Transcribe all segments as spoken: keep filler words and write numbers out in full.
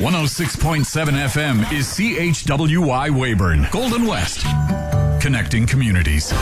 one oh six point seven F M is C H W Y Weyburn, Golden West, connecting communities.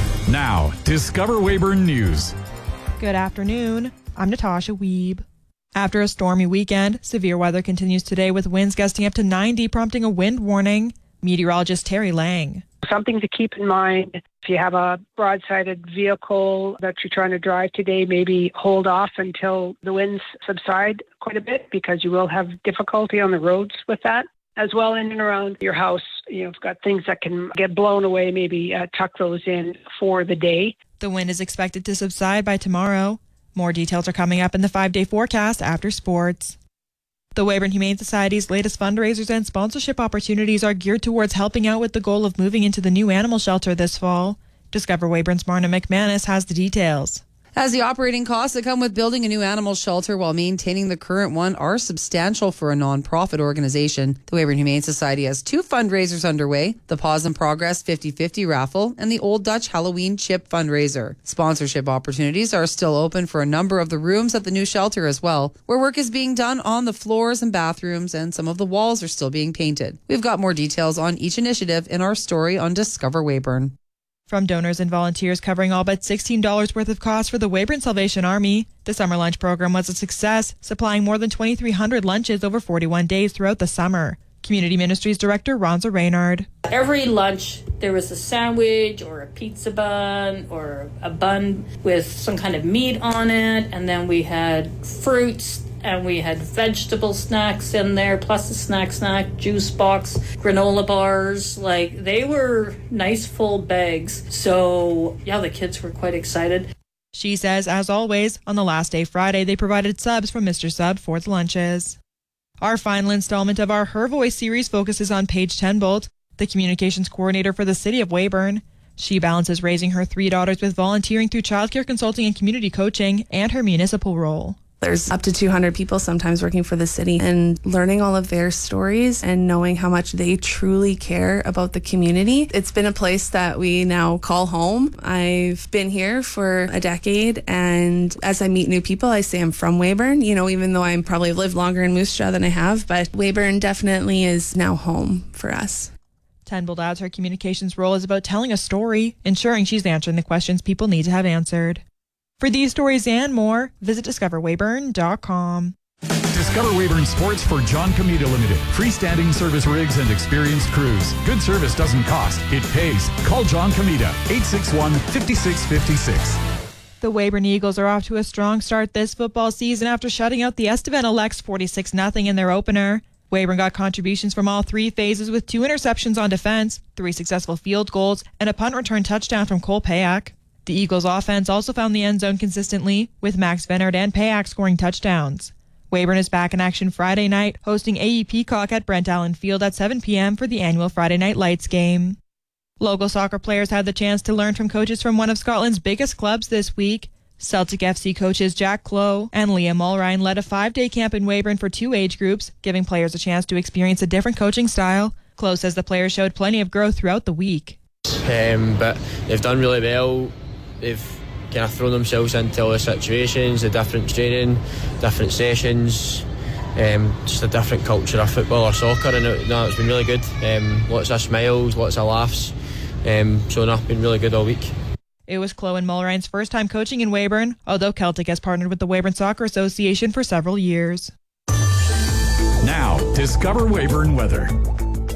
Now, Discover Weyburn News. Good afternoon. I'm Natasha Wiebe. After a stormy weekend, severe weather continues today with winds gusting up to ninety, prompting a wind warning. Meteorologist Terry Lang. Something to keep in mind, if you have a broadsided vehicle that you're trying to drive today, maybe hold off until the winds subside quite a bit, because you will have difficulty on the roads with that. As well, in and around your house, you've got things that can get blown away, maybe uh, tuck those in for the day. The wind is expected to subside by tomorrow. More details are coming up in the five-day forecast after sports. The Weyburn Humane Society's latest fundraisers and sponsorship opportunities are geared towards helping out with the goal of moving into the new animal shelter this fall. Discover Weyburn's Marna McManus has the details. As the operating costs that come with building a new animal shelter while maintaining the current one are substantial for a non-profit organization. The Weyburn Humane Society has two fundraisers underway, the Paws in Progress fifty-fifty raffle and the Old Dutch Halloween Chip fundraiser. Sponsorship opportunities are still open for a number of the rooms at the new shelter as well, where work is being done on the floors and bathrooms, and some of the walls are still being painted. We've got more details on each initiative in our story on Discover Weyburn. From donors and volunteers covering all but sixteen dollars worth of costs for the Weyburn Salvation Army, the summer lunch program was a success, supplying more than twenty-three hundred lunches over forty-one days throughout the summer. Community Ministries Director Ronza Reynard. Every lunch, there was a sandwich or a pizza bun or a bun with some kind of meat on it, and then we had fruits, and we had vegetable snacks in there, plus a snack snack, juice box, granola bars. Like, they were nice full bags. So, yeah, the kids were quite excited. She says, as always, on the last day Friday, they provided subs from Mister Sub for the lunches. Our final installment of our Her Voice series focuses on Paige Tenbolt, the communications coordinator for the city of Weyburn. She balances raising her three daughters with volunteering through childcare consulting and community coaching and her municipal role. There's up to two hundred people sometimes working for the city, and learning all of their stories and knowing how much they truly care about the community. It's been a place that we now call home. I've been here for a decade, and as I meet new people, I say I'm from Weyburn, you know, even though I'm probably lived longer in Moose Jaw than I have, but Weyburn definitely is now home for us. Tenbolt adds her communications role is about telling a story, ensuring she's answering the questions people need to have answered. For these stories and more, visit discover weyburn dot com. Discover Weyburn Sports for John Comita Limited. Freestanding service rigs and experienced crews. Good service doesn't cost, it pays. Call John Comita, eight six one, five six five six. The Weyburn Eagles are off to a strong start this football season after shutting out the Estevan Elects forty-six nothing in their opener. Weyburn got contributions from all three phases with two interceptions on defense, three successful field goals, and a punt return touchdown from Cole Payak. The Eagles' offense also found the end zone consistently, with Max Venard and Payak scoring touchdowns. Weyburn is back in action Friday night, hosting A E Peacock at Brent Allen Field at seven p.m. for the annual Friday Night Lights game. Local soccer players had the chance to learn from coaches from one of Scotland's biggest clubs this week. Celtic F C coaches Jack Clough and Liam Mulrine led a five-day camp in Weyburn for two age groups, giving players a chance to experience a different coaching style. Clough says the players showed plenty of growth throughout the week. Um, but they've done really well. They've kind of thrown themselves into all the situations, the different training, different sessions, um, just a different culture of football or soccer, and it, no, it's been really good. Um, lots of smiles, lots of laughs, um, so no, it's been really good all week. It was Clough and Mulrine's first time coaching in Weyburn, although Celtic has partnered with the Weyburn Soccer Association for several years. Now, Discover Weyburn weather.